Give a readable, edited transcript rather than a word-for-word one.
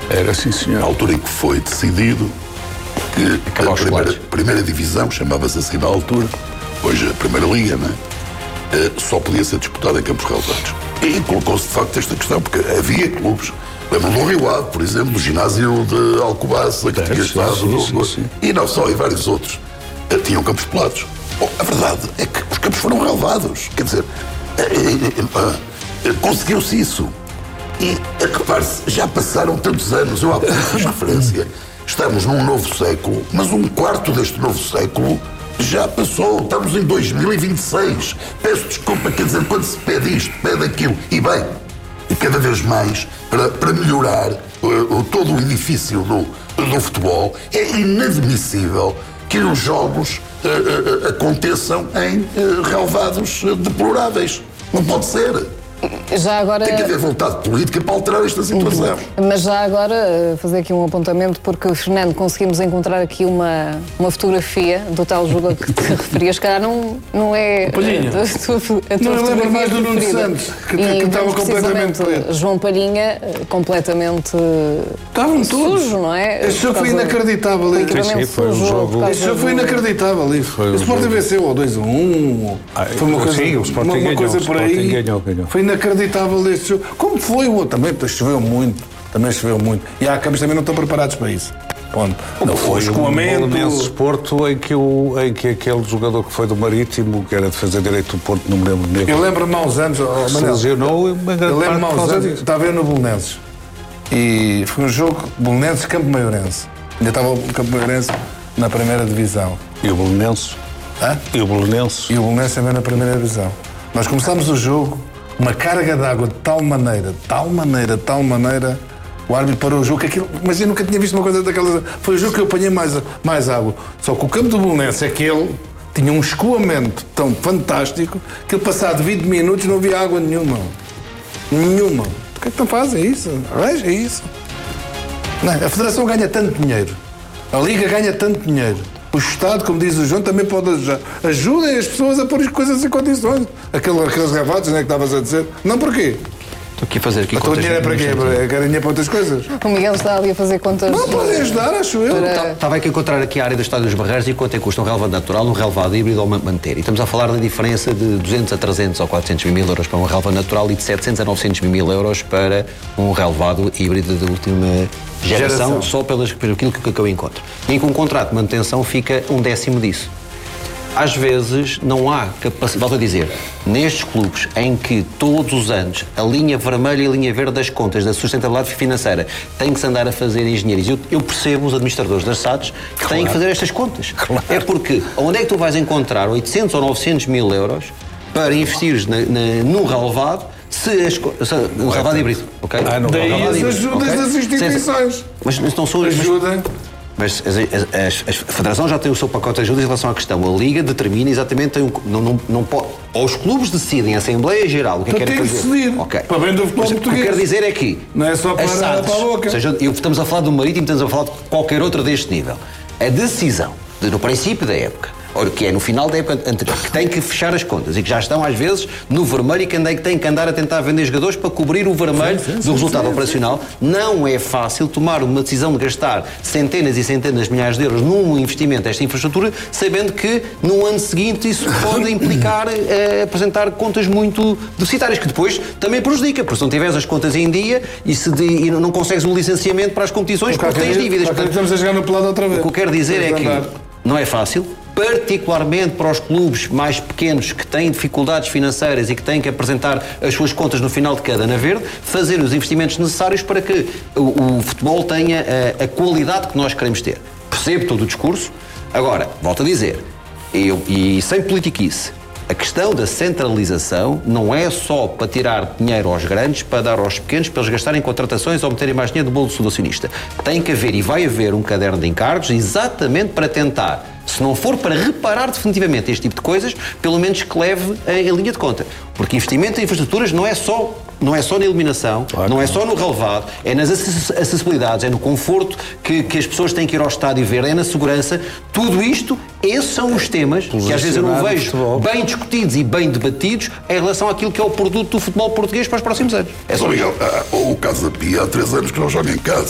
Era, sim, senhor. Na altura em que foi decidido que a primeira divisão, chamava-se assim na altura, hoje a Primeira Liga, não é? Só podia ser disputada em campos relevados. E colocou-se de facto esta questão, porque havia clubes, lembro do Rio Ave, por exemplo, do ginásio de Alcobaça, que tinha estado, sim. E não só, e vários outros, tinham campos pelados. A verdade é que os campos foram relevados, quer dizer, conseguiu-se isso. E, repare-se, já passaram tantos anos, eu há pouco fiz referência, estamos num novo século, mas um quarto deste novo século já passou, estamos em 2026. Peço desculpa, quer dizer, quando se pede isto, pede aquilo, e bem, e cada vez mais, para melhorar todo o edifício do futebol, é inadmissível que os jogos aconteçam em relevados deploráveis. Não pode ser. Já agora... Tem que haver vontade política para alterar esta situação. Mas já agora, fazer aqui um apontamento, porque, Fernando, conseguimos encontrar aqui uma fotografia do tal jogo a que te referias, que não é Palhinha. Não, eu lembro mais do Nuno Santos, que estava completamente preto. João Palhinha, completamente estavam todos. sujo, não é? Este jogo foi inacreditável. Foi um jogo... Este jogo foi inacreditável. O Sporting venceu ao 2-1. Foi uma coisa, sim, o Sporting uma coisa ganhou, por aí. Ganhou. Foi inacreditável este jogo. Como foi o outro também? Choveu muito. E há campos também não estão preparados para isso. Ponto. Não foi o Belenenses Porto em que aquele jogador que foi do Marítimo, que era de fazer direito do Porto, não me lembro dele. Eu lembro-me há uns anos, se lesionou, eu lembro-me há uns anos, estava eu no Belenenses. E foi um jogo Belenenses-Campo Maiorense. Ainda estava o Campo Maiorense na primeira divisão. E o Belenenses? E o Belenenses? E o Belenenses também na primeira divisão. Nós começámos o jogo, uma carga de água de tal maneira, o árbitro parou o jogo, que aquilo, mas eu nunca tinha visto uma coisa daquelas. Foi o jogo que eu apanhei mais água. Só que o campo do Belenenses é que ele tinha um escoamento tão fantástico que ele, passado 20 minutos, não havia água nenhuma. Por que é que não fazem isso? Veja isso. Não, a Federação ganha tanto dinheiro, a Liga ganha tanto dinheiro. O Estado, como diz o João, também pode ajudar. Ajudem as pessoas a pôr as coisas em condições. Aqueles gravatos, não é que estavas a dizer? Não, porquê? Estou aqui a fazer aqui contas. O dinheiro é para quê? É dinheiro para outras coisas? O Miguel está ali a fazer contas. Não, podem ajudar, acho eu. Estava aqui a encontrar aqui a área do Estádio dos Barreiros e quanto é que custa um relevado natural, um relevado híbrido ou manter. E estamos a falar da diferença de 200 a 300 ou 400 mil euros para um relevado natural e de 700 a 900 mil euros para um relevado híbrido de última geração. Só pelo aquilo que eu encontro. E com um contrato de manutenção fica 1/10 disso. Às vezes não há capacidade, volto a dizer, nestes clubes em que todos os anos a linha vermelha e a linha verde das contas da sustentabilidade financeira tem que se andar a fazer engenharias. Eu percebo os administradores das SADs que têm que fazer estas contas. Claro. É porque onde é que tu vais encontrar 800 ou 900 mil euros para investires num relevado um relevado híbrido, ok? Daí as ajudas das instituições. Mas não são ajuda. Mas a Federação já tem o seu pacote de ajuda em relação à questão. A Liga determina exatamente, não pode, ou os clubes decidem, a Assembleia Geral, o que querem fazer. Decidir, okay. Para bem do futebol português. O que eu quero dizer é que não é só para a boca. Ou seja, estamos a falar do Marítimo, estamos a falar de qualquer outra deste nível. A decisão, no princípio da época, ou que é no final da época anterior, que tem que fechar as contas e que já estão às vezes no vermelho e que tem que andar a tentar vender jogadores para cobrir o vermelho do resultado operacional. Não é fácil tomar uma decisão de gastar centenas e centenas de milhares de euros num investimento desta infraestrutura, sabendo que no ano seguinte isso pode implicar apresentar contas muito deficitárias, que depois também prejudica, porque se não tiveres as contas em dia e não consegues um licenciamento para as competições porque tens dívidas. Estamos a jogar no pelado outra vez. O que eu quero dizer é que não é fácil, particularmente para os clubes mais pequenos que têm dificuldades financeiras e que têm que apresentar as suas contas no final de cada ano verde, fazer os investimentos necessários para que o futebol tenha a qualidade que nós queremos ter. Percebo todo o discurso. Agora, volto a dizer, e sem politiquice, a questão da centralização não é só para tirar dinheiro aos grandes, para dar aos pequenos, para eles gastarem em contratações ou meterem mais dinheiro do bolso do acionista. Tem que haver e vai haver um caderno de encargos exatamente para tentar, se não for para reparar definitivamente este tipo de coisas, pelo menos que leve em linha de conta. Porque investimento em infraestruturas não é só na iluminação, não é só no relevado, é nas acessibilidades, é no conforto que as pessoas têm que ir ao estádio ver, é na segurança. Tudo isto, esses são os temas que às vezes eu não vejo bem discutidos e bem debatidos em relação àquilo que é o produto do futebol português para os próximos anos. É só, Miguel, o caso da Pia há 3 anos que não joga em casa.